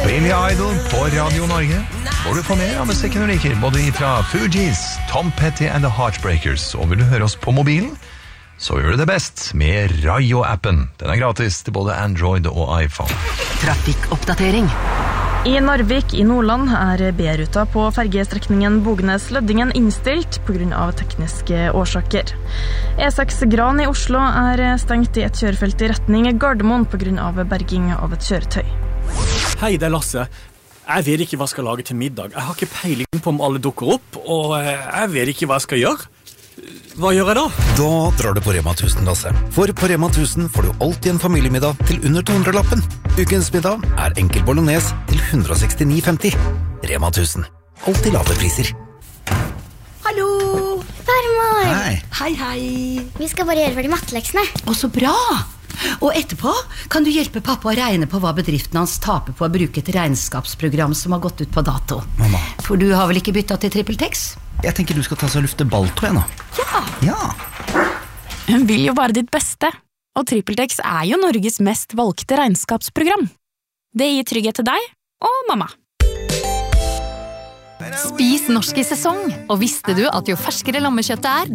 Billy Idol på Radio Norge, hvor du får mer av musikken du liker, både fra Fugees, Tom Petty and the Heartbreakers, og vil du høre oss på mobilen, så gjør du det best med Rayo-appen. Den gratis til både Android og iPhone. Trafikkoppdatering. I Narvik i Nordland B-ruta på fergestrekningen Bognes-Løddingen innstilt på grunn av tekniske årsaker. E6 Gran i Oslo stengt i et kjørefelt i retning Gardermoen på grunn av berging av et kjøretøy. Hei, det Lasse. Jeg vet ikke hva jeg skal lage til middag. Jeg har ikke peiling på om alle dukker opp, og jeg vet ikke hva jeg skal gjøre. Hva gjør jeg da? Da drar du på Rema 1000, Lasse. For på Rema 1000 får du alltid en familiemiddag til under 200-lappen. Ukens middag enkel bolognese til 169,50. Rema 1000. Alltid lave priser. Hallo! Farmor! Hei. Hei. Vi skal bare gjøre ferdig matteleksene. Å, så bra! Og etterpå kan du hjelpe pappa å regne på hva bedriften hans taper på å bruke et regnskapsprogram som har gått ut på dato. Mamma. For du har vel ikke byttet til TrippelTex? Jeg tenker du skal ta så lufte balto igjen nå. Ja. Hun vil jo bare ditt beste, og TrippelTex jo Norges mest valgte regnskapsprogram. Det gir trygghet til deg og mamma. Spis norsk i sesong, og visste du at jo ferskere lammekjøttet